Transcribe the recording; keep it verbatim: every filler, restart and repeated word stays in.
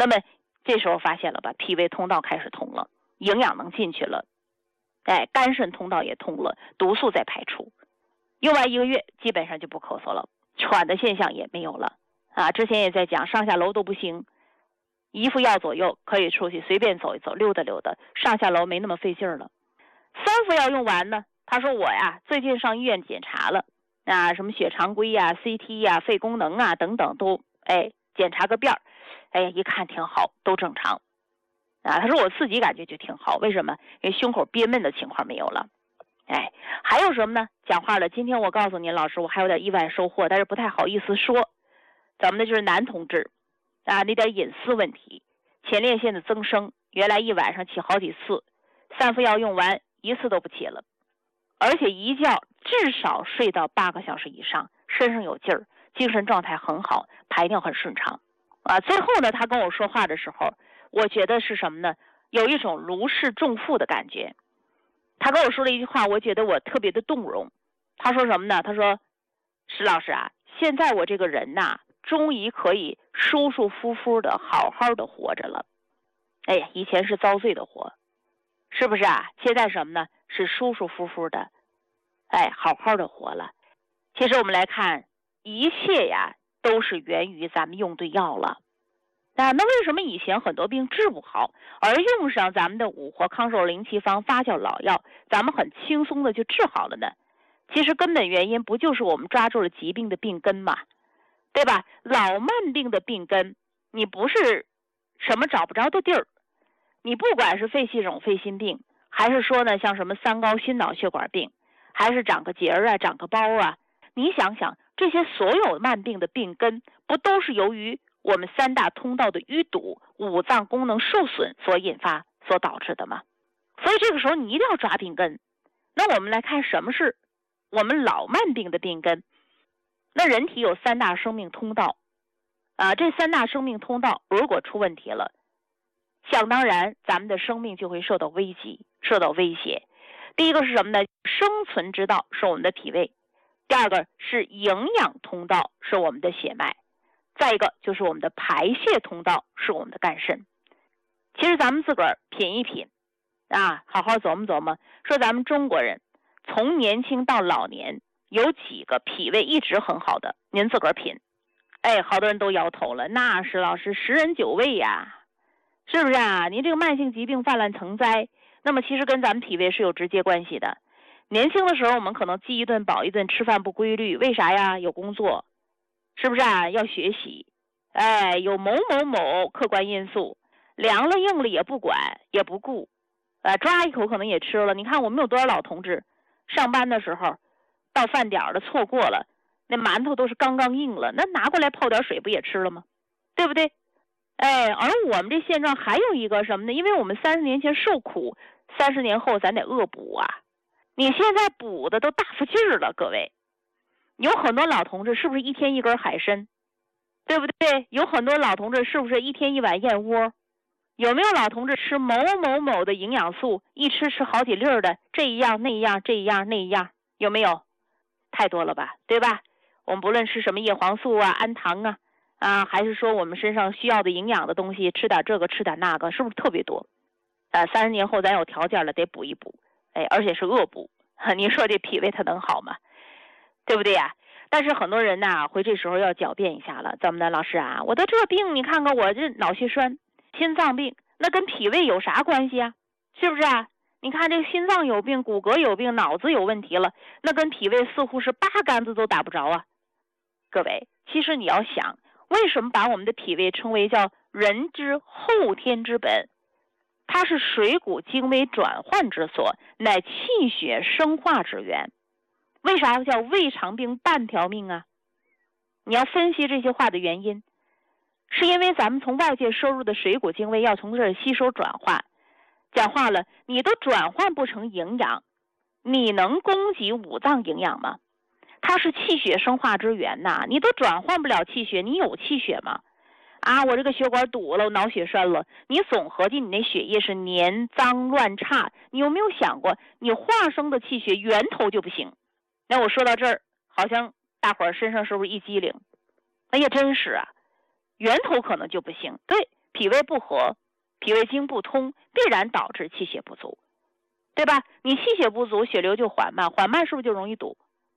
那么这时候发现了吧，脾胃通道开始通了，营养能进去了，哎，肝肾通道也通了，毒素在排出，用完一个月基本上就不咳嗽了，喘的现象也没有了啊。之前也在讲，上下楼都不行，一副药左右可以出去随便走一走，溜达溜达，上下楼没那么费劲了。三副药用完呢，他说我呀最近上医院检查了啊，什么血常规呀、C T 呀、肺功能啊等等都哎检查个遍儿，哎一看挺好，都正常啊。他说我自己感觉就挺好，为什么？因为胸口憋闷的情况没有了。哎，还有什么呢？讲话了，今天我告诉您，老师，我还有点意外收获，但是不太好意思说。咱们的就是男同志啊，那点隐私问题，前列腺的增生，原来一晚上起好几次，三副药用完一次都不起了，而且一觉至少睡到八个小时以上，身上有劲儿，精神状态很好，排尿很顺畅啊。最后呢，他跟我说话的时候，我觉得是什么呢？有一种如释重负的感觉。他跟我说了一句话，我觉得我特别的动容。他说什么呢？他说：“石老师啊，现在我这个人呐、啊，终于可以舒舒服服的好好的活着了。哎呀，以前是遭罪的活，是不是啊？现在什么呢？是舒舒服服的，哎，好好的活了。其实我们来看，一切呀都是源于咱们用对药了。啊，那为什么以前很多病治不好，而用上咱们的五活康寿灵气方发酵老药，咱们很轻松的就治好了呢？其实根本原因不就是我们抓住了疾病的病根嘛，对吧？老慢病的病根，你不是什么找不着的地儿，你不管是肺气肿、肺心病，还是说呢像什么三高、心脑血管病，还是长个结儿啊、长个包啊，你想想这些所有慢病的病根，不都是由于我们三大通道的淤堵、五脏功能受损所引发、所导致的吗？所以这个时候你一定要抓病根。那我们来看什么是我们老慢病的病根。那人体有三大生命通道啊，这三大生命通道如果出问题了，想当然咱们的生命就会受到危机、受到威胁。第一个是什么呢？生存之道是我们的脾胃，第二个是营养通道是我们的血脉，再一个就是我们的排泄通道是我们的肝肾。其实咱们自个儿品一品啊，好好琢磨琢磨，说咱们中国人从年轻到老年有几个脾胃一直很好的，您自个儿品。哎，好多人都摇头了，那是老师十人九胃呀，是不是啊？您这个慢性疾病泛滥成灾，那么其实跟咱们脾胃是有直接关系的。年轻的时候我们可能饥一顿饱一顿，吃饭不规律，为啥呀？有工作，是不是啊？要学习，哎，有某某某客观因素，凉了硬了也不管也不顾，呃，抓一口可能也吃了。你看我们有多少老同志上班的时候到饭点了错过了，那馒头都是刚刚硬了，那拿过来泡点水不也吃了吗？对不对？哎，而我们这现状还有一个什么呢？因为我们三十年前受苦，三十年后咱得恶补啊。你现在补的都大发劲儿了，各位。有很多老同志是不是一天一根海参，对不对？有很多老同志是不是一天一碗燕窝？有没有老同志吃某某某的营养素，一吃吃好几粒儿的，这一样那一样这一样那一样，有没有？太多了吧，对吧？我们不论吃什么叶黄素啊、氨糖啊，啊，还是说我们身上需要的营养的东西，吃点这个吃点那个，是不是特别多？呃，三十年后咱有条件了，得补一补，哎，而且是恶补。你说这脾胃它能好吗？对不对呀、啊？但是很多人呐，会这时候要狡辩一下了，怎么的，老师啊，我得这病，你看看我这脑血栓、心脏病，那跟脾胃有啥关系啊？是不是啊？你看这心脏有病，骨骼有病，脑子有问题了，那跟脾胃似乎是八竿子都打不着啊。各位，其实你要想，为什么把我们的脾胃称为叫人之后天之本？它是水谷精微转换之所，乃气血生化之源。为啥叫胃肠病半条命啊？你要分析这些话的原因，是因为咱们从外界收入的水谷精微要从这儿吸收转化。讲话了，你都转换不成营养，你能供给五脏营养吗？它是气血生化之源呐，你都转换不了气血，你有气血吗？啊，我这个血管堵了，我脑血栓了，你总合计你那血液是黏脏乱差，你有没有想过，你化生的气血源头就不行？那我说到这儿，好像大伙儿身上是不是一激灵？哎呀，真是啊，源头可能就不行。对， 脾胃不和，脾胃经不通，必然导致气血不足，对吧？你气血不足，血流就缓慢，缓慢是不是就容易堵？